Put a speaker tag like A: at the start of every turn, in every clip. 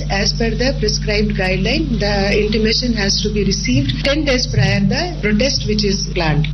A: as per the prescribed guideline. The intimation has to be received 10 days prior the protest which is planned.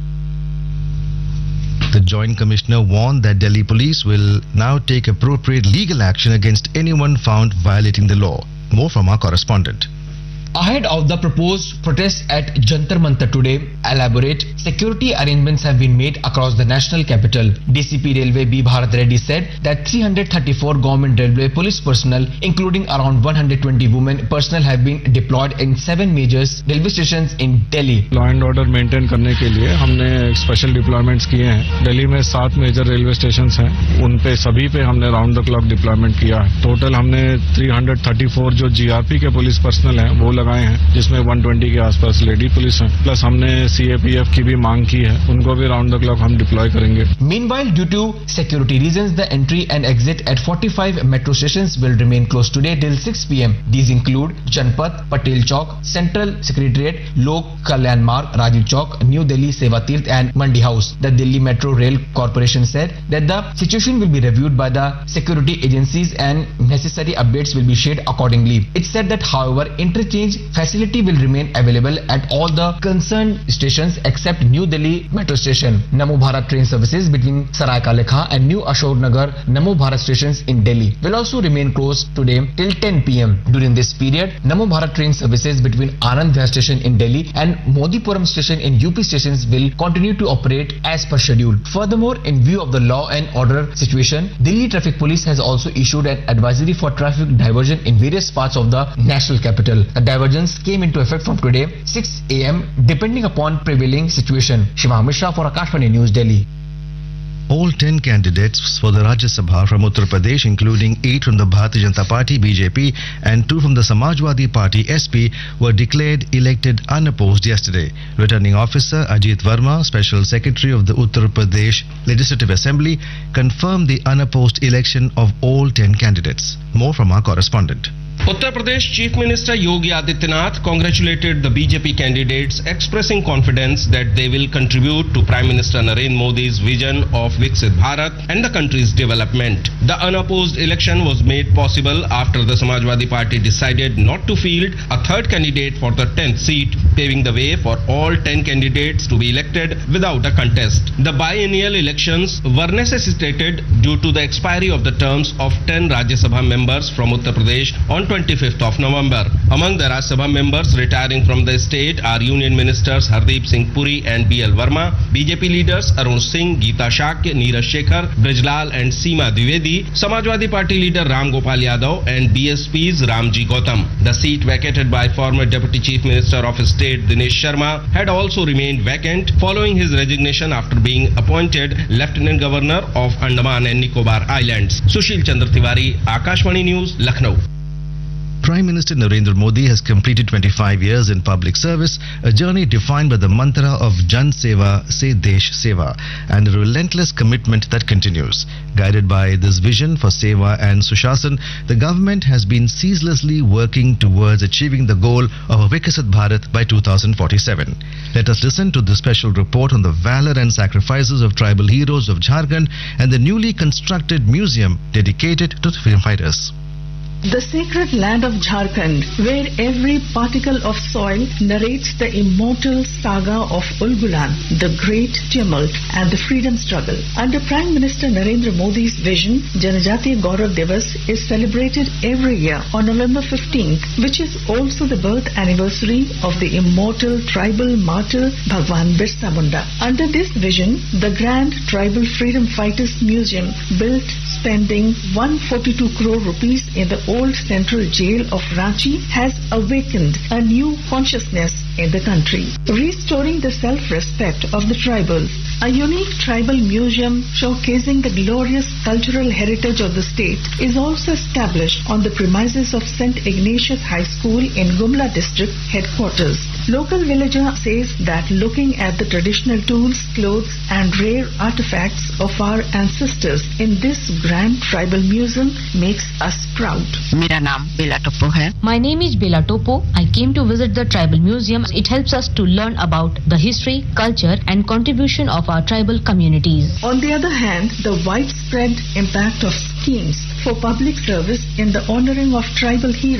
B: The Joint Commissioner warned that Delhi police will now take appropriate legal action against anyone found violating the law. More from our correspondent.
C: Ahead of the proposed protest at Jantar Mantar today, elaborate security arrangements have been made across the national capital. DCP Railway B. Bharat Reddy said that 334 government railway police personnel, including around 120 women personnel, have been deployed in 7 major railway stations in Delhi.
D: Law and order maintain करने के लिए हमने special deployments किए हैं. दिल्ली में 7 major railway station हैं. उन पे सभी पे हमने राउंड द क्लॉक डिप्लॉयमेंट किया है. टोटल हमने 334 जो जीआरपी के पुलिस पर्सनल हैं वो लगाए हैं, जिसमें 120 के आसपास लेडी पुलिस हैं. प्लस हमने सीएपीएफ की भी मांग की है, उनको भी राउंड द क्लॉक हम डिप्लॉय करेंगे.
C: Meanwhile, due to security reasons, the entry and exit at 45 metro stations will remain closed today till 6 p.m. These include Janpat, Patel Chowk, Central Secretariat, Lok Kalyan Marg, Rajiv Chowk, New Delhi Seva Tirth and Mandi House. The Delhi Metro Rail Corporation said that the situation will be reviewed by the security agencies and necessary updates will be shared accordingly. It said that, however, interchange facility will remain available at all the concerned stations except New Delhi Metro Station. Namo Bharat train services between Sarai Kale Khan and New Ashok Nagar Namo Bharat stations in Delhi will also remain closed today till 10 p.m. During this period, Namo Bharat train services between Anand Vihar station in Delhi and Modipuram station in UP stations will continue to operate as per schedule. Furthermore, in view of the law and order situation, Delhi Traffic Police has also issued an advisory for traffic diversion in various parts of the national capital. The divergence came into effect from today 6 a.m. depending upon prevailing situation. Shiva Mishra for Akashvani News, Delhi.
B: All 10 candidates for the Rajya Sabha from Uttar Pradesh, including 8 from the Bharatiya Janata Party BJP and 2 from the Samajwadi Party SP, were declared elected unopposed yesterday. Returning Officer Ajit Verma, Special Secretary of the Uttar Pradesh Legislative Assembly, confirmed the unopposed election of all 10 candidates. More from our correspondent.
E: Uttar Pradesh Chief Minister Yogi Adityanath congratulated the BJP candidates, expressing confidence that they will contribute to Prime Minister Narendra Modi's vision of Viksit Bharat and the country's development. The unopposed election was made possible after the Samajwadi Party decided not to field a third candidate for the 10th seat, paving the way for all 10 candidates to be elected without a contest. The biennial elections were necessitated due to the expiry of the terms of 10 Rajya Sabha members from Uttar Pradesh on 25th of November. Among the Rajya Sabha members retiring from the state are Union Ministers Hardeep Singh Puri and B.L. Verma, BJP leaders Arun Singh, Geeta Shakya, Neeraj Shekhar, Brijlal and Seema Dwivedi, Samajwadi Party leader Ram Gopal Yadav and BSP's Ramji Gautam. The seat vacated by former Deputy Chief Minister of State Dinesh Sharma had also remained vacant following his resignation after being appointed Lieutenant Governor of Andaman and Nicobar Islands. Sushil Chandra Tiwari, Akashvani News, Lucknow.
B: Prime Minister Narendra Modi has completed 25 years in public service, a journey defined by the mantra of Jan Seva Se Desh Seva and a relentless commitment that continues. Guided by this vision for Seva and Sushasan, the government has been ceaselessly working towards achieving the goal of a Viksit Bharat by 2047. Let us listen to the special report on the valor and sacrifices of tribal heroes of Jharkhand and the newly constructed museum dedicated to the freedom fighters.
F: The sacred land of Jharkhand, where every particle of soil narrates the immortal saga of Ulgulan, the great tumult and the freedom struggle. Under Prime Minister Narendra Modi's vision, Janajatiya Gaurav Divas is celebrated every year on November 15th, which is also the birth anniversary of the immortal tribal martyr Bhagwan Birsa Munda. Under this vision, the Grand Tribal Freedom Fighters Museum, built spending 142 crore rupees in the old central jail of Ranchi, has awakened a new consciousness in the country, restoring the self-respect of the tribals. A unique tribal museum showcasing the glorious cultural heritage of the state is also established on the premises of St. Ignatius High School in Gumla district headquarters. Local villager says that looking at the traditional tools, clothes and rare artifacts of our ancestors in this grand tribal museum makes us proud.
G: मेरा नाम बेला टोपो है.
H: My name is Bela Topo. I came to visit the tribal museum. It helps us to learn about the history, culture and contribution of our tribal communities.
F: On the other hand, the widespread impact of schemes for public service in the honoring of tribal heroes